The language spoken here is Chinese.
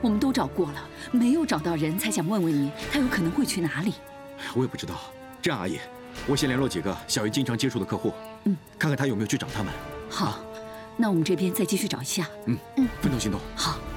我们都找过了，没有找到人，才想问问你，他有可能会去哪里。 我也不知道。这样，阿姨，我先联络几个小鱼经常接触的客户，看看他有没有去找他们。 好，那我们这边再继续找一下。 分头行动。 好。